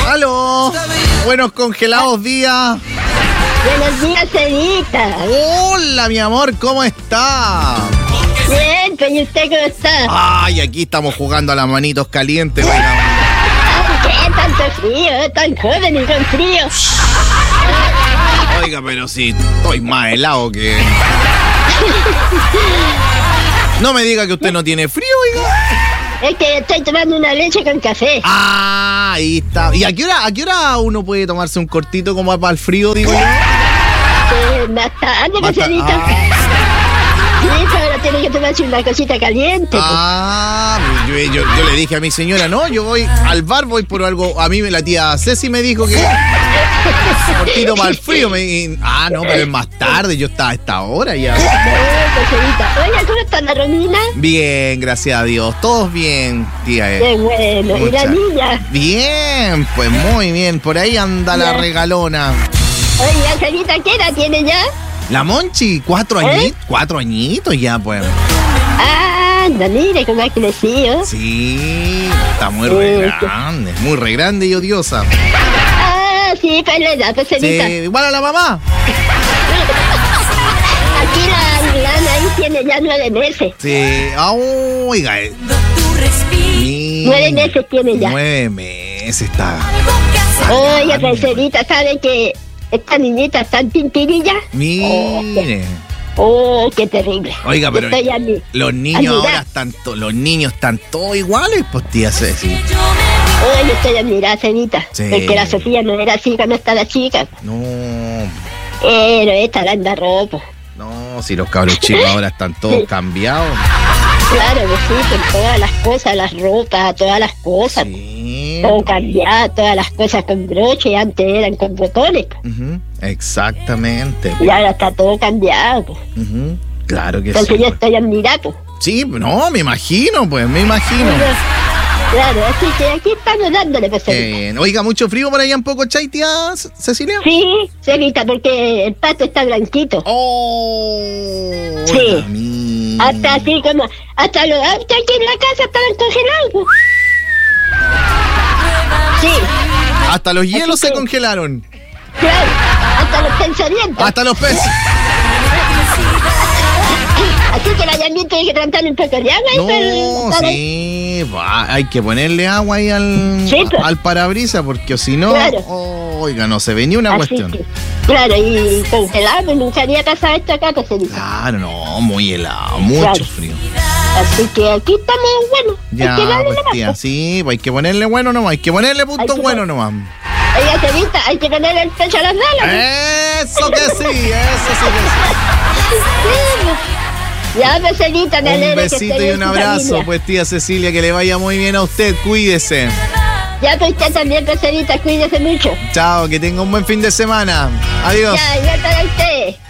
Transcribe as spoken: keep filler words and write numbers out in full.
¡Aló! Buenos congelados días. Buenos días, Cedita. Hola, mi amor, ¿cómo está? Bien, pero ¿y usted cómo está? Ay, aquí estamos jugando a las manitos calientes. Ay, ¿qué tanto frío? Tan joven y con frío. Oiga, pero si estoy más helado que... No me diga que usted no tiene frío, oiga. Es que estoy tomando una leche con café. Ah, ahí está. ¿Y a qué hora, a qué hora uno puede tomarse un cortito como para el frío, digo yo? Eh, más tarde, Más ta- Cedita. ah. Sí, pero tiene que tomarse una cosita caliente. pues. Ah, yo, yo, yo le dije a mi señora, no, yo voy al bar, voy por algo. A mí la tía Ceci me dijo que cortito para el frío. Me, y- ah, no, pero es más tarde, yo estaba a esta hora ya. No, pues, Cedita. Oiga, ¿cómo está la Romina? Bien, gracias a Dios, todos bien, tía. Qué bueno. ¿Y la Muchas- niña? Bien, pues muy bien, por ahí anda la Ya. regalona. Oiga, Cedita, ¿qué edad tiene ya? La Monchi, cuatro ¿Eh? añitos, cuatro añitos ya, pues. Ah, anda, mire cómo ha crecido. Sí, está muy re Eh, grande, muy re grande y odiosa. Ah, sí, pues la edad, pues, Sí, Cedita. igual a la mamá. Aquí la Lana ahí tiene ya nueve meses. Sí, ah, oiga. eh, mi- Nueve meses tiene ya. Nueve meses está. Oiga, grande. pues, Cedita, ¿sabe que esta niñita está en Pimpirilla? Mire. Oh, qué terrible. Oiga, pero Estoy a mi- los a niños mirar. ahora están to- los niños están todos iguales, pues tía Ceci. Oye, estoy a mirar, Cedita. Sí. Porque la Sofía no era así cuando estaba chica. No, Pero esta la anda ropa. no, si los cabros chicos ahora están todos cambiados. Claro que sí, con todas las cosas, las ropas, todas las cosas. Sí. Todo cambiado, todas las cosas con broche, antes eran con botones. Ujú, exactamente. Y ahora está todo cambiado. Pues. Ujú, claro que Entonces sí. yo pues. estoy admirado. Sí, no, me imagino, pues, me imagino. Claro, así que aquí estamos dándole, pues, Qué Cedita. bien. Oiga, mucho frío por allá en Pocochay, tía C- Cecilia. Sí, Cedita, porque el pato está blanquito. Oh, Sí. oiga, mira. Hasta así como, hasta los autos aquí en la casa estaban congelados. pues. Sí, Hasta los hielos Así se que- congelaron. claro, hasta los pensamientos. Hasta los peces. Así que la llamita tiene que tratar un poco de agua. y No, para- para- sí, va, hay que ponerle agua ahí al, Sí, pues. al parabrisas porque si no, Claro. oiga, no se ve ni una Así cuestión. que, claro, y congelado, nunca había pasado esto acá, pues, Cedita. Claro, no, muy helado, mucho Claro. frío. Así que aquí estamos, bueno, Ya, hay que darle pues, nomás, tía, pues. sí, pues hay que ponerle bueno nomás, hay que ponerle punto Hay que bueno pon- nomás. Oiga, Cedita, hay que ponerle el pecho a las balas. Eso que sí, eso sí Ya, pues, Cedita, que me sí. Un alegra que besito esté y bien un su abrazo, familia. pues tía Cecilia, que le vaya muy bien a usted, cuídese. Ya, pues, usted también, pues, Cedita, cuídese mucho. Chao, que tenga un buen fin de semana. Adiós. Ya, ya para usted.